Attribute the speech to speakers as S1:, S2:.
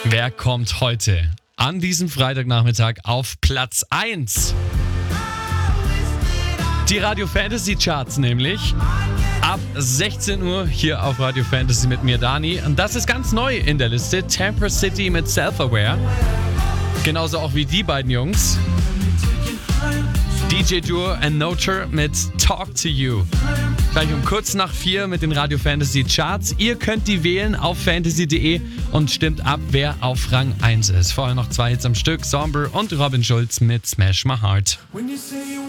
S1: Wer kommt heute an diesem Freitagnachmittag auf Platz 1? Die Radio Fantasy Charts nämlich. Ab 16 Uhr hier auf Radio Fantasy mit mir, Dani. Und das ist ganz neu in der Liste. Tampa City mit Self-Aware. Genauso auch wie die beiden Jungs. DJ Duo and Noture mit Talk to You. Gleich um kurz nach 4 mit den Radio Fantasy Charts. Ihr könnt die wählen auf fantasy.de und stimmt ab, wer auf Rang 1 ist. Vorher noch 2 Hits am Stück. Somber und Robin Schulz mit Smash My Heart.